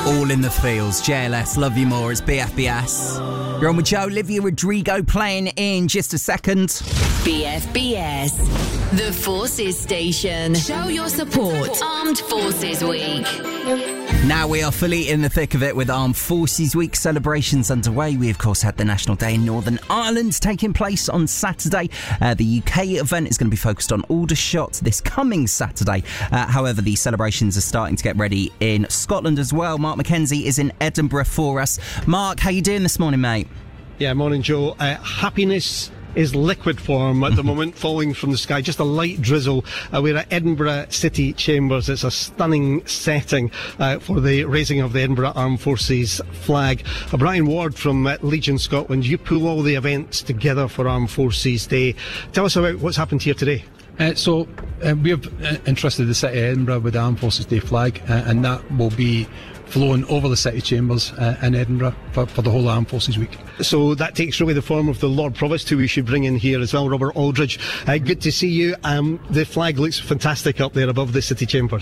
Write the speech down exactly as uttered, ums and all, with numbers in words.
All in the Fields, J L S, Love You More, it's B F B S. You're on with Joe, Olivia Rodrigo playing in just a second. B F B S, the Forces Station. Show your support. Armed Forces Week. Now we are fully in the thick of it with Armed Forces Week celebrations underway. We, of course, had the National Day in Northern Ireland taking place on Saturday. Uh, the U K event is going to be focused on Aldershot this coming Saturday. Uh, however, the celebrations are starting to get ready in Scotland as well. Mark McKenzie is in Edinburgh for us. Mark, how you doing this morning, mate? Yeah, morning, Joe. Uh, happiness is liquid form at the moment, falling from the sky, just a light drizzle. Uh, we're at Edinburgh City Chambers. It's a stunning setting uh, for the raising of the Edinburgh Armed Forces flag. Uh, Brian Ward from uh, Legion Scotland, you pull all the events together for Armed Forces Day. Tell us about what's happened here today. Uh, so uh, we have uh, entrusted the City of Edinburgh with the Armed Forces Day flag, uh, and that will be flown over the City Chambers uh, in Edinburgh for, for the whole Armed Forces Week. So that takes really the form of the Lord Provost, who we should bring in here as well, Robert Aldridge. Uh, good to see you. Um, the flag looks fantastic up there above the City Chambers.